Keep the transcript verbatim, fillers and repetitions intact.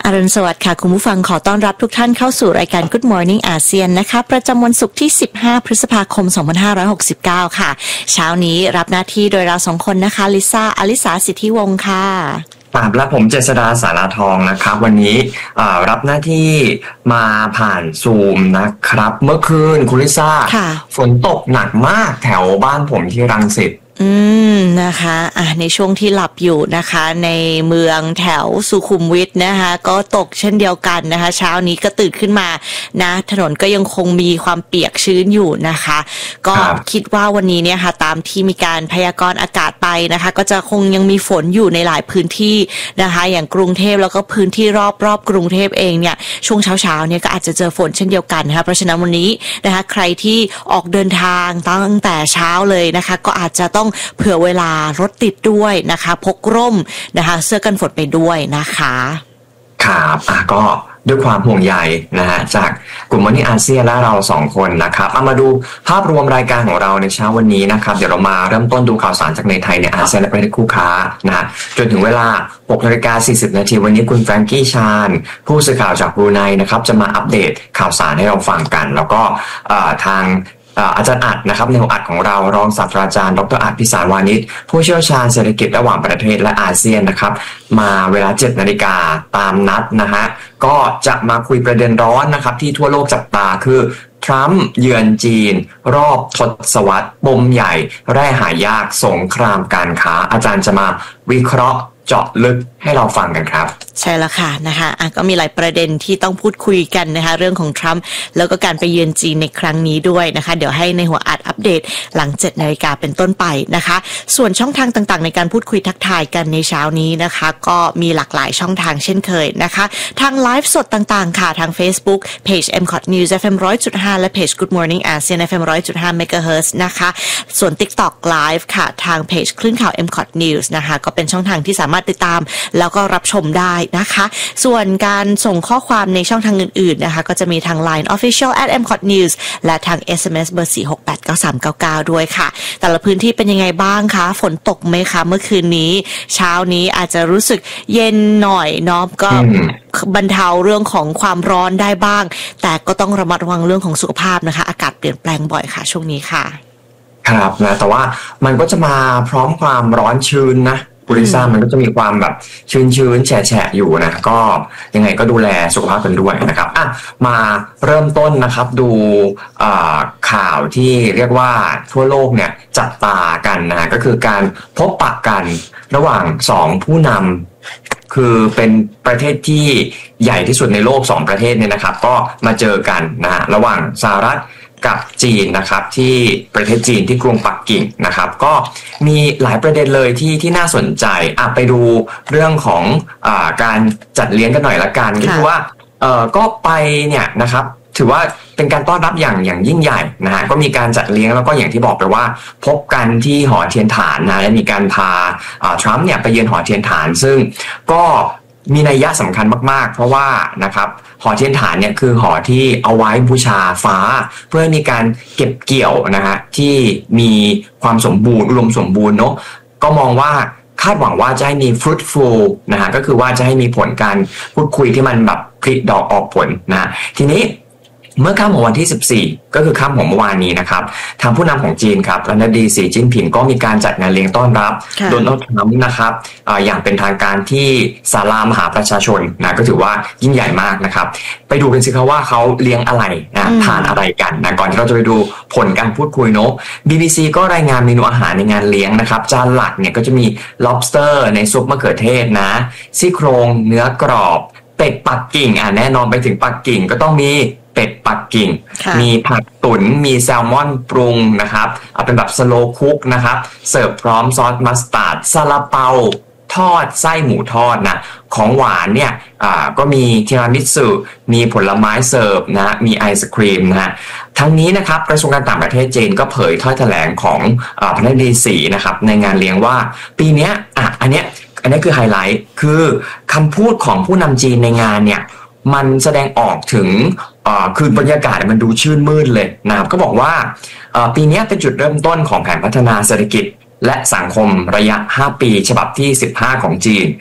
อรุณสวัสดิ์ค่ะคุณผู้ฟังขอต้อนรับทุกท่านเข้าสู่รายการ Good Morning อาเซียนนะคะประจำวันศุกร์ที่สิบห้าพฤษภาคมสองพันห้าร้อยหกสิบเก้าค่ะเช้านี้รับหน้าที่โดยเราสองคนนะคะลิซ่าอลิสาสิทธิวงศ์ค่ะครับและผมเจษฎาสาราทองนะครับวันนี้รับหน้าที่มาผ่านซูมนะครับเมื่อคืนคุณลิซ่าฝนตกหนักมากแถวบ้านผมที่รังสิตอืมนะคะอ่ะในช่วงที่หลับอยู่นะคะในเมืองแถวสุขุมวิทนะคะก็ตกเช่นเดียวกันนะคะเช้านี้ก็ตื่นขึ้นมานะถนนก็ยังคงมีความเปียกชื้นอยู่นะคะก็คิดว่าวันนี้เนี่ยค่ะตามที่มีการพยากรณ์อากาศไปนะคะก็จะคงยังมีฝนอยู่ในหลายพื้นที่นะคะอย่างกรุงเทพแล้วก็พื้นที่รอบรอบกรุงเทพเองเนี่ยช่วงเช้าๆเนี่ยก็อาจจะเจอฝนเช่นเดียวกันนะคะเพราะฉะนั้นวันนี้นะคะใครที่ออกเดินทางตั้งแต่เช้าเลยนะคะก็อาจจะต้องเผื่อเวลารถติดด้วยนะคะพกร่มนะคะเสื้อกันฝนไปด้วยนะคะครับอ่ะก็ด้วยความห่วงใยนะฮะจากกลุ่มวันนี้อาเซียนและเราสองคนนะครับเอามาดูภาพรวมรายการของเราในเช้าวันนี้นะครับเดี๋ยวเรามาเริ่มต้นดูข่าวสารจากในไทยในอาเซียนและประเทศคู่ค้านะฮะจนถึงเวลา หกนาฬิกาสี่สิบนาทีวันนี้คุณแฟรงกี้ชานผู้สื่อข่าวจากบรูไนนะครับจะมาอัปเดตข่าวสารให้เราฟังกันแล้วก็ทางอาจารย์อัดนะครับในหัวอัดของเรารองศาสตราจารย์ดรอัดพิสารวานิชผู้เชี่ยวชาญเศรษฐกิจระหว่างประเทศและอาเซียนนะครับมาเวลา เจ็ดนาฬิกาตามนัดนะฮะก็จะมาคุยประเด็นร้อนนะครับที่ทั่วโลกจับตาคือทรัมป์เยือนจีนรอบทศวรรษปมใหญ่แร่หายากสงครามการค้าอาจารย์จะมาวิเคราะห์เจาะลึกให้เราฟังกันครับใช่แล้วค่ะนะคะอ่ะก็มีหลายประเด็นที่ต้องพูดคุยกันนะคะเรื่องของทรัมป์แล้วก็การไปเยือนจีนในครั้งนี้ด้วยนะคะเดี๋ยวให้ในหัวอัดอัปเดตหลัง เจ็ดนาฬิกาเป็นต้นไปนะคะส่วนช่องทางต่างๆในการพูดคุยทักทายกันในเช้านี้นะคะก็มีหลากหลายช่องทางเช่นเคยนะคะทางไลฟ์สดต่างๆค่ะทาง Facebook Page เอ็ม คอท News เอฟ เอ็ม หนึ่งร้อยจุดห้า และ Page Good Morning อาเซียน เอฟ เอ็ม หนึ่งร้อยจุดห้า เมกะเฮิรตซ์ นะคะส่วน TikTok Live ค่ะทาง Page คลื่นข่าว เอ็ม คอท News นะคะก็เป็นช่องทางที่สามารถติดตามแล้วก็รับชมได้นะคะส่วนการส่งข้อความในช่องทางอื่นๆนะคะก็จะมีทาง ไลน์ Official แอท เอ็ม คอท News และทาง เอส เอ็ม เอส เบอร์ สี่ หก แปด เก้า สาม เก้า เก้า ด้วยค่ะแต่ละพื้นที่เป็นยังไงบ้างคะฝนตกไหมคะเมื่อคืนนี้เช้านี้อาจจะรู้สึกเย็นหน่อยเนาะก็บรรเทาเรื่องของความร้อนได้บ้างแต่ก็ต้องระมัดระวังเรื่องของสุขภาพนะคะอากาศเปลี่ยนแปลงบ่อยค่ะช่วงนี้ค่ะครับนะแต่ว่ามันก็จะมาพร้อมความร้อนชื้นนะบริษัทมันก็จะมีความแบบชื้นๆแฉะๆอยู่นะก็ยังไงก็ดูแลสุขภาพกันด้วยนะครับอ่ะมาเริ่มต้นนะครับดูข่าวที่เรียกว่าทั่วโลกเนี่ยจับตากันนะก็คือการพบปะกันระหว่างสองผู้นำคือเป็นประเทศที่ใหญ่ที่สุดในโลกสองประเทศเนี่ยนะครับก็มาเจอกันนะฮะระหว่างสหรัฐกับจีนนะครับที่ประเทศจีนที่กรุงปักกิ่งนะครับก็มีหลายประเด็นเลยที่ที่น่าสนใจอ่ะไปดูเรื่องของอ่าการจัดเลี้ยงกันหน่อยละกันก็คือว่าเอ่อก็ไปเนี่ยนะครับถือว่าเป็นการต้อนรับอย่างอย่างยิ่งใหญ่นะฮะก็มีการจัดเลี้ยงแล้วก็อย่างที่บอกไปว่าพบกันที่หอเทียนฐานนะและมีการพาอ่าทรัมป์เนี่ยไปเยือนหอเทียนฐานซึ่งก็มีนัยยะสำคัญมากๆเพราะว่านะครับหอเทียนฐานเนี่ยคือหอที่เอาไว้บูชาฟ้าเพื่อมีการเก็บเกี่ยวนะฮะที่มีความสมบูรณ์อุดมสมบูรณ์เนาะก็มองว่าคาดหวังว่าจะให้มี fruitful นะฮะก็คือว่าจะให้มีผลการพูดคุยที่มันแบบผลิดอกออกผลนะทีนี้เมื่อค่ำของวันที่สิบสี่ก็คือค่ำของเมื่อวานนี้นะครับทางผู้นำของจีนครับประธานาธิบดีสีจิ้นผิงก็มีการจัดงานเลี้ยงต้อนรับโดนัลด์ทรัมป์นะครับ อ, อย่างเป็นทางการที่ศาลามหาประชาชนนะก็ถือว่ายิ่งใหญ่มากนะครับไปดูกันสิครับว่าเขาเลี้ยงอะไรนะทานอะไรกันนะก่อนที่เราจะไปดูผลการพูดคุยเนาะ บี บี ซี ก็รายงานเมนูอาหารในงานเลี้ยงนะครับจานหลักเนี่ยก็จะมี lobster ในซุปมะเขือเทศนะซี่โครงเนื้อกรอบเป็ดปักกิ่งอ่ะแน่นอนไปถึงปักกิ่งก็ต้องมีเป็ดปักกิ่งมีผักตุ๋นมีแซลมอนปรุงนะครับเอาเป็นแบบสโลว์คุกนะครับเสิร์ฟพร้อมซอสมัสตาร์ดซาลาเปาทอดไส้หมูทอดนะของหวานเนี่ยอ่าก็มีทีรามิสุมีผลไม้เสิร์ฟนะมีไอศครีมนะทั้งนี้นะครับกระทรวงการต่างประเทศจีนก็เผยถ้อยแถลงของอ่าประธานาธิบดีสีนะครับในงานเลี้ยงว่าปีนี้อ่ะอันเนี้ยอันนี้คือไฮไลท์คือคำพูดของผู้นำจีนในงานเนี่ยมันแสดงออกถึงคือบรรยากาศมันดูชื่นมื่นเลยนะครับก็บอกว่าปีนี้เป็นจุดเริ่มต้นของแผนพัฒนาเศรษฐกิจและสังคมระยะห้าปีฉบับที่สิบห้าของจีน